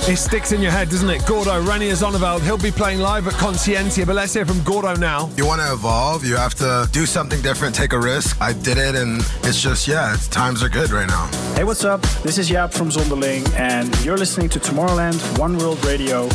It sticks in your head, doesn't it? Gordo, Reinier Zonneveld, he'll be playing live at Conscientia, but let's hear from Gordo now. You want to evolve, you have to do something different, take a risk. I did it, and it's just, times are good right now. Hey, what's up? This is Jaap from Zonderling, and you're listening to Tomorrowland One World Radio.